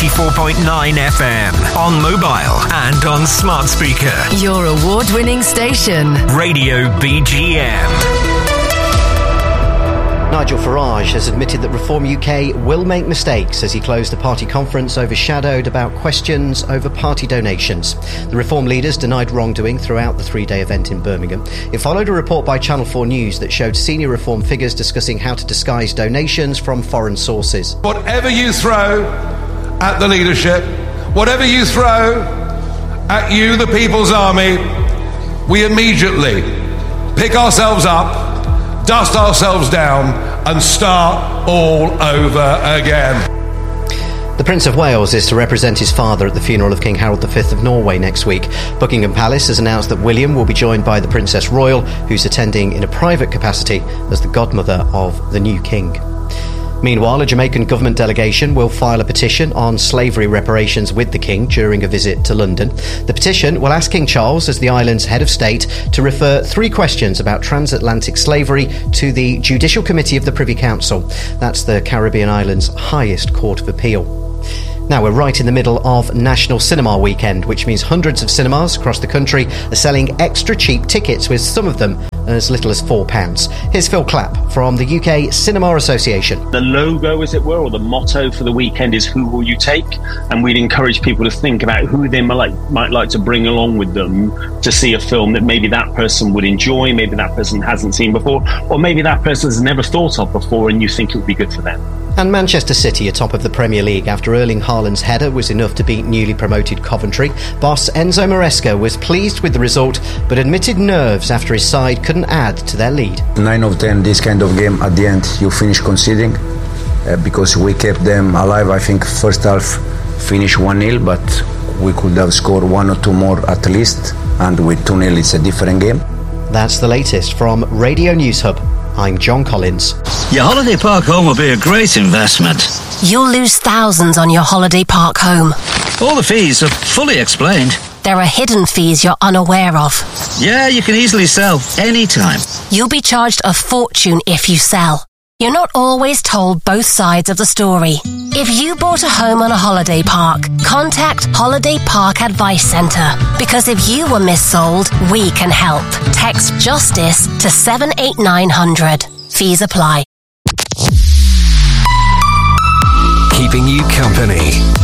94.9 FM, on mobile and on smart speaker. Your award-winning station. Radio BGM. Nigel Farage has admitted that Reform UK will make mistakes as he closed a party conference overshadowed about questions over party donations. The Reform leaders denied wrongdoing throughout the three-day event in Birmingham. It followed a report by Channel 4 News that showed senior Reform figures discussing how to disguise donations from foreign sources. Whatever you throw at the leadership, whatever you throw at you, the People's Army, we immediately pick ourselves up, dust ourselves down and start all over again. The Prince of Wales is to represent his father at the funeral of King Harold V of Norway next week. Buckingham Palace has announced that William will be joined by the Princess Royal, who's attending in a private capacity as the godmother of the new king. Meanwhile, a Jamaican government delegation will file a petition on slavery reparations with the King during a visit to London. The petition will ask King Charles, as the island's head of state, to refer 3 questions about transatlantic slavery to the Judicial Committee of the Privy Council. That's the Caribbean island's highest court of appeal. Now, we're right in the middle of National Cinema Weekend, which means hundreds of cinemas across the country are selling extra cheap tickets, with some of them as little as £4. Here's Phil Clapp from the UK Cinema Association. The logo, as it were, or the motto for the weekend is "Who will you take?" And we'd encourage people to think about who they might like to bring along with them to see a film that maybe that person would enjoy, maybe that person hasn't seen before, or maybe that person has never thought of before and you think it would be good for them. And Manchester City are top of the Premier League after Erling Haaland's header was enough to beat newly promoted Coventry. Boss Enzo Maresca was pleased with the result, but admitted nerves after his side couldn't add to their lead. 9 of 10, this kind of game, at the end you finish conceding because we kept them alive. I think first half finished 1-0, but we could have scored 1 or 2 more at least, and with 2-0 it's a different game. That's the latest from Radio News Hub. I'm John Collins. Your holiday park home will be a great investment. You'll lose thousands on your holiday park home. All the fees are fully explained. There are hidden fees you're unaware of. Yeah, you can easily sell anytime. You'll be charged a fortune if you sell. You're not always told both sides of the story. If you bought a home on a holiday park, contact Holiday Park Advice Centre. Because if you were missold, we can help. Text JUSTICE to 78900. Fees apply. Keeping you company.